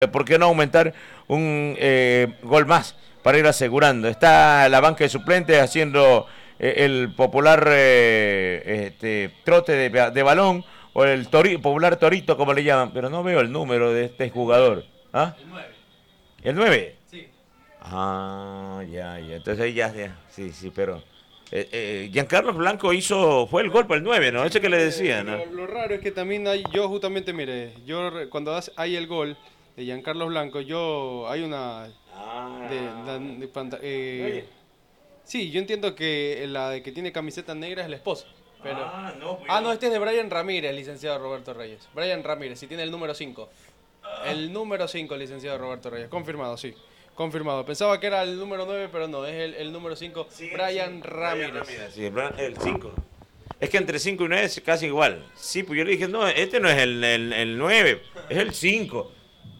¿Por qué no aumentar un gol más para ir asegurando? Está la banca de suplentes haciendo el popular trote de balón o el popular torito, como le llaman, pero no veo el número de este jugador. ¿Ah? El 9. ¿El 9? Sí. Ah, ya. Entonces ahí ya. Sí, pero... Giancarlo Blanco fue el gol para el 9, ¿no? Ese que le decía, ¿no? Lo raro es que también yo justamente, mire, cuando hay el gol de Giancarlo Blanco, hay una... sí, yo entiendo que la de que tiene camiseta negra es la esposa. Pero... no, este es de Brian Ramírez, licenciado Roberto Reyes. Brian Ramírez, si tiene el número 5. El número 5, licenciado Roberto Reyes. Confirmado, sí. Confirmado. Pensaba que era el número 9, pero no, es el número 5, sí, Brian Ramírez. Sí, el 5. Es que entre 5 y 9 es casi igual. Sí, pues yo le dije, no, este no es el 9, es el 5.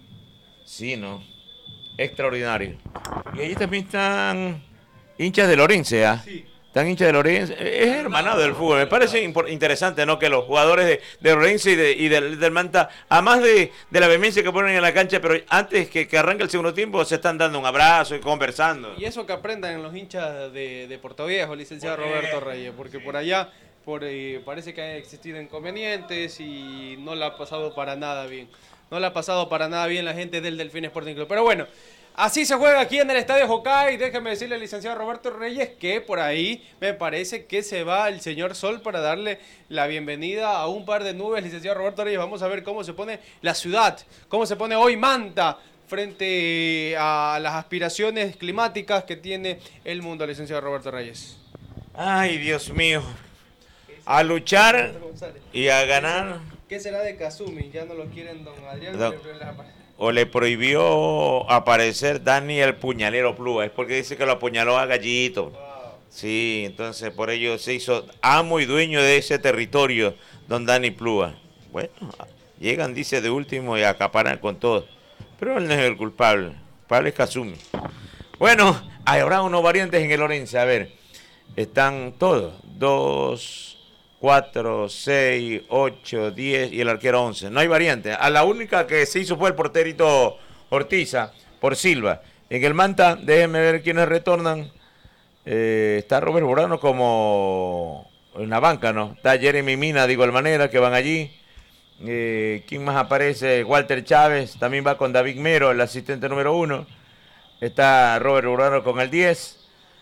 Sí, no. Extraordinario. Y ahí también están hinchas de Lorense, ¿ah? Sí. Están hinchas de Lorense. Es hermanado del fútbol. Me parece interesante, ¿no? Que los jugadores de Lorense y del Manta, además de la vehemencia que ponen en la cancha, pero antes que arranque el segundo tiempo, se están dando un abrazo y conversando. Y eso que aprendan en los hinchas de Puerto Viejo, licenciado Roberto Reyes, porque sí. Por allá parece que han existido inconvenientes y no la ha pasado para nada bien. No le ha pasado para nada bien la gente del Delfín Sporting Club. Pero bueno, así se juega aquí en el Estadio Jocay. Déjeme decirle al licenciado Roberto Reyes que por ahí me parece que se va el señor Sol para darle la bienvenida a un par de nubes. Licenciado Roberto Reyes, vamos a ver cómo se pone la ciudad, cómo se pone hoy Manta frente a las aspiraciones climáticas que tiene el mundo, licenciado Roberto Reyes. Ay, Dios mío. A luchar y a ganar. ¿Qué será de Kazumi? Ya no lo quieren don Adrián. O le prohibió aparecer Daniel Puñalero Plúa. Es porque dice que lo apuñaló a Gallito. Wow. Sí, entonces por ello se hizo amo y dueño de ese territorio, don Dani Plúa. Bueno, llegan, dice, de último y acaparan con todo. Pero él no es el culpable. El culpable es Kazumi. Bueno, habrá unos variantes en el Orense. A ver, están todos. 2... 4, 6, 8, 10 y el arquero 11. No hay variante. A la única que se hizo fue el porterito Ortiza por Silva. En el Manta, déjenme ver quiénes retornan. Está Robert Borano como en la banca, ¿no? Está Jeremy Mina de igual manera, que van allí. ¿Quién más aparece? Walter Chávez, también va con David Mero, el asistente número 1. Está Robert Borano con el 10.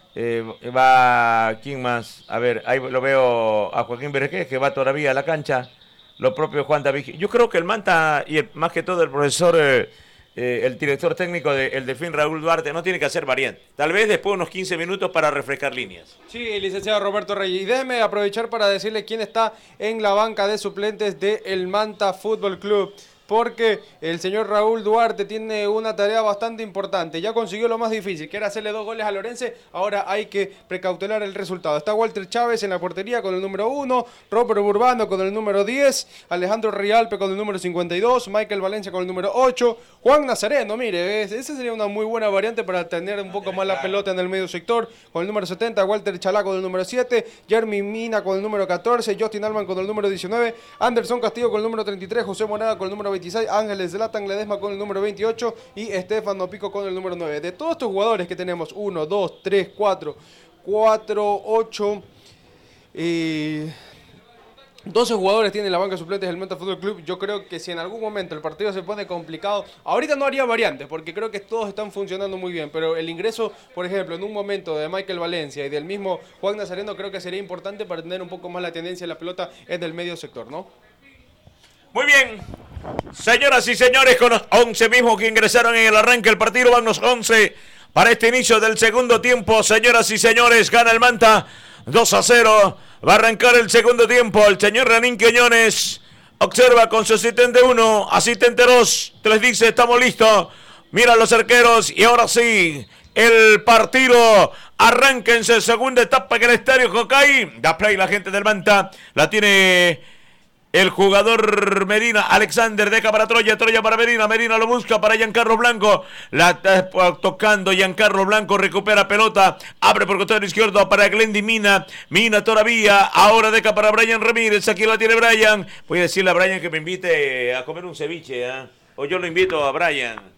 Va, ¿quién más? A ver, ahí lo veo a Joaquín Vergés, que va todavía a la cancha. Lo propio Juan David. Yo creo que el Manta, y más que todo el profesor, el director técnico del Delfín, Raúl Duarte, no tiene que hacer variante. Tal vez después unos 15 minutos para refrescar líneas. Sí, licenciado Roberto Reyes. Y déjeme aprovechar para decirle quién está en la banca de suplentes del Manta Fútbol Club. Porque el señor Raúl Duarte tiene una tarea bastante importante. Ya consiguió lo más difícil, que era hacerle 2 goles a Lorense. Ahora hay que precautelar el resultado. Está Walter Chávez en la portería con el número 1, Robert Urbano con el número 10, Alejandro Rialpe con el número 52, Michael Valencia con el número 8, Juan Nazareno, mire, esa sería una muy buena variante para tener un poco más la pelota en el medio sector. Con el número 70, Walter Chalá con el número 7, Jeremy Mina con el número 14, Justin Alman con el número 19, Anderson Castillo con el número 33, José Moneda con el número 26, Ángeles Zlatan Ledesma con el número 28 y Estefano Pico con el número 9. De todos estos jugadores que tenemos, 1, 2, 3, 4, 8, 12 jugadores tiene la banca de suplentes del Manta Fútbol Club. Yo creo que si en algún momento el partido se pone complicado, ahorita no haría variantes porque creo que todos están funcionando muy bien, pero el ingreso, por ejemplo, en un momento de Michael Valencia y del mismo Juan Nazareno creo que sería importante para tener un poco más la tendencia de la pelota en el medio sector, ¿no? Muy bien, señoras y señores, con los 11 mismos que ingresaron en el arranque del partido, van los 11 para este inicio del segundo tiempo. Señoras y señores, gana el Manta 2-0, va a arrancar el segundo tiempo. El señor Renín Quiñones observa con su asistente 1, asistente 2, les dice, estamos listos, mira los arqueros y ahora sí, el partido arranca en su segunda etapa en el Estadio Jocay. Da play la gente del Manta, la tiene... el jugador Medina, Alexander, deja para Troya para Medina, Medina lo busca para Giancarlo Blanco, la está tocando Giancarlo Blanco, recupera pelota, abre por costado izquierdo para Glendy Mina, Mina todavía, ahora deja para Brian Ramírez, aquí la tiene Brian, voy a decirle a Brian que me invite a comer un ceviche, O yo lo invito a Brian.